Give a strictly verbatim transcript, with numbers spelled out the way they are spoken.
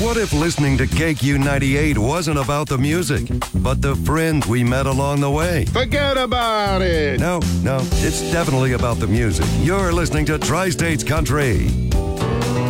What if listening to K Q ninety-eight wasn't about the music, but the friends we met along the way? Forget about it. No, no, it's definitely about the music. You're listening to Tri-States Country.